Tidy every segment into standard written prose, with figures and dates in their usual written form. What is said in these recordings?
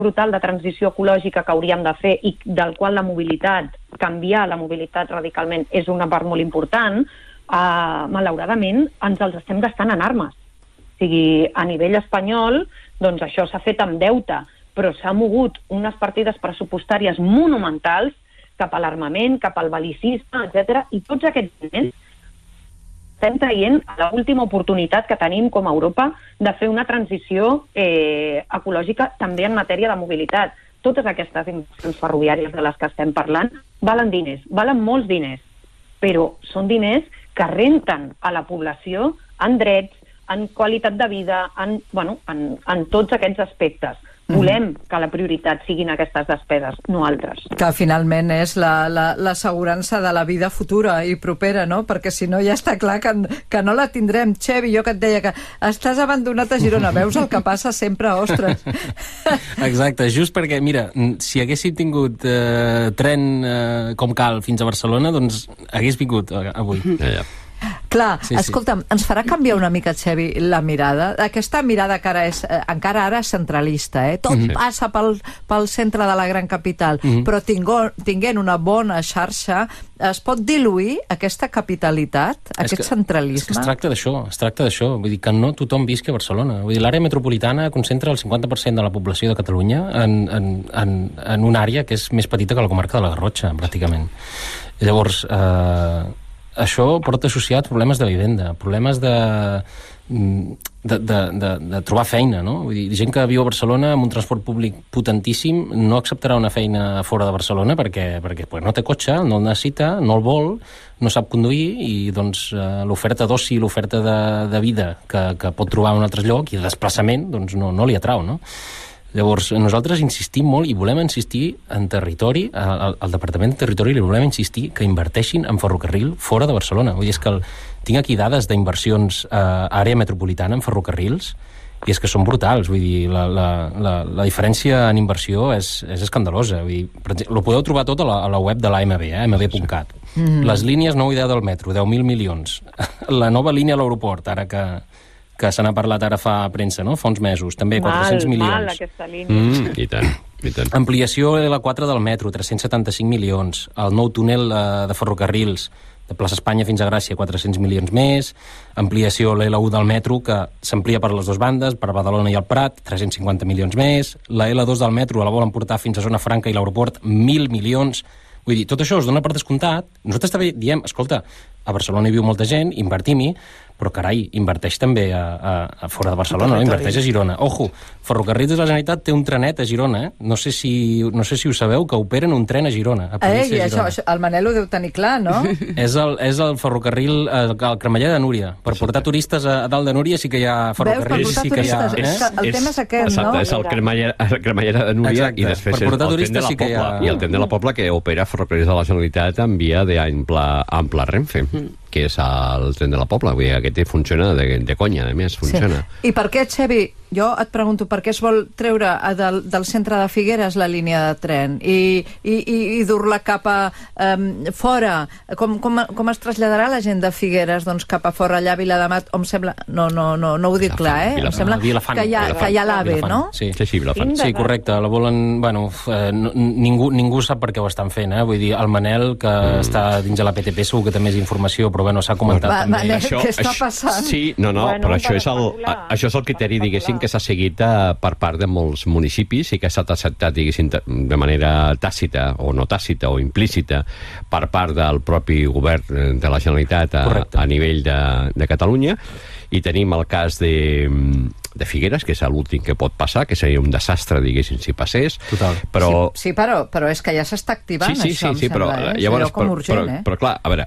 brutal de transició ecològica que hauríem de fer i del qual la mobilitat, canviar la mobilitat radicalment és una part molt important, malauradament ens els estem gastant en armes. O sigui, a nivell espanyol, doncs això s'ha fet amb deute, però s'ha mogut unes partides pressupostàries monumentals cap a l'armament, cap al bal·licisme, etc. I tots aquests diners estem traient a l'última oportunitat que tenim com a Europa de fer una transició ecològica també en matèria de mobilitat. Totes aquestes inversions ferroviàries de les que estem parlant valen diners, valen molts diners, però són diners que renten a la població en drets, en qualitat de vida, en tots aquests aspectes. Volem que la prioritat siguin aquestes despeses, no altres. Que finalment és l'assegurança de la vida futura i propera, no? Perquè si no ja està clar que no la tindrem. Xevi, jo que et deia que estàs abandonat a Girona, veus el que passa sempre, ostres. Exacte, just perquè, mira, si haguéssim tingut tren com cal fins a Barcelona, doncs hagués vingut avui. Clar, escolta'm, ens farà canviar una mica, Xevi, la mirada? Aquesta mirada que ara és, encara ara centralista, tot passa pel centre de la gran capital, però tinguent una bona xarxa, es pot diluir aquesta capitalitat, aquest centralisme? És que es tracta d'això, vull dir que no tothom visqui a Barcelona. Vull dir, l'àrea metropolitana concentra el 50% de la població de Catalunya en una àrea que és més petita que la comarca de la Garrotxa, pràcticament. Llavors, això porta associat problemes de vivenda, problemes de trobar feina, no? Vull dir, gent que viu a Barcelona amb un transport públic potentíssim no acceptarà una feina fora de Barcelona perquè no té cotxe, no el necessita, no el vol, no sap conduir i doncs l'oferta d'oci, l'oferta de vida que pot trobar en un altre lloc i de desplaçament doncs no li atrau, no? Llavors, nosaltres insistim molt i volem insistir en territori, al Departament de Territori li volem insistir que inverteixin en ferrocarril fora de Barcelona. Vull dir, és que tinc aquí dades d'inversions a àrea metropolitana en ferrocarrils i és que són brutals. Vull dir, la diferència en inversió és escandalosa. Vull dir, per exemple, ho podeu trobar tot a la web de l'AMB, mb.cat. Les línies nou idea del metro, 10.000 milions. La nova línia a l'aeroport, ara que se n'ha parlat ara fa premsa, no? Fa uns mesos, també 400 milions. Mal, aquesta línia. I tant. Ampliació a L4 del metro, 375 milions. El nou túnel de ferrocarrils de Plaça Espanya fins a Gràcia, 400 milions més. Ampliació a l'L1 del metro, que s'amplia per les dues bandes, per Badalona i el Prat, 350 milions més. La L2 del metro la volen portar fins a Zona Franca i l'aeroport, 1.000 milions. Vull dir, tot això es dona per descomptat. Nosaltres també diem, escolta, a Barcelona hi viu molta gent, invertim-hi, però carai, inverteix també a fora de Barcelona, no? Inverteix a Girona. Ojo, Ferrocarrils de la Generalitat té un trenet a Girona, No sé si ho sabeu, que operen un tren a Girona, a província de Girona. Això, el Manel ho deu tenir clar, no? És el ferrocarril, el Cremeller de Núria. Per portar turistes a dalt de Núria sí que hi ha ferrocarrils. Veus, per portar turistes, el tema és aquest, no? Exacte, és el Cremallera de Núria i després és el tren de la Pobla. I el tren de la Pobla que opera Ferrocarrils de la Generalitat en via d'ample Renfe, que és el tren de la Pobla. Vull dir, aquest funciona de conya, a més, funciona. Sí. I per què, Xevi, jo et pregunto, per què es vol treure del centre de Figueres la línia de tren i dur-la cap a fora? Com es traslladarà la gent de Figueres doncs, cap a fora, allà a Viladamat? Em sembla... No ho dic clar, Em sembla que hi ha l'AVE, no? Sí, Vilafant. Sí, correcte. La volen... Bueno, ningú sap per què ho estan fent, Vull dir, el Manel, que està dins de la PTP, segur que té més informació, però bueno, s'ha comentat també. Manel, què està passant? Sí, però això és el criteri, diguéssim, que s'ha seguit per part de molts municipis i que ha estat acceptat, diguéssim, de manera tàcita o no tàcita o implícita per part del propi govern de la Generalitat a nivell de Catalunya. I tenim el cas de Figueres, que és l'últim que pot passar, que seria un desastre, diguéssim, si passés. Total. Sí, però és que ja s'està activant, això, em sembla. Llavors, però clar, a veure,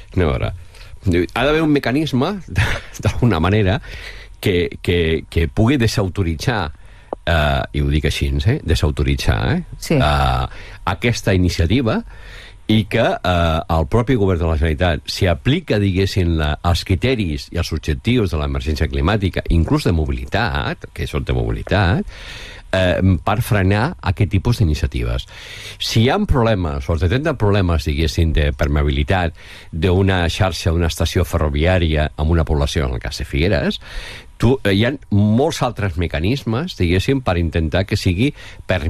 ha d'haver un mecanisme, d'alguna manera, que pugui desautoritzar, i ho dic així, desautoritzar aquesta iniciativa i que el propi govern de la Generalitat s'hi aplica, diguéssim, els criteris i els objectius de l'emergència climàtica, inclús de mobilitat, que són de mobilitat, per frenar aquest tipus d'iniciatives. Si hi ha problemes, o es detecten problemes, diguéssim, de permeabilitat d'una xarxa, d'una estació ferroviària en una població, en el cas de Figueres, hi ha molts altres mecanismes, diguéssim, per intentar que sigui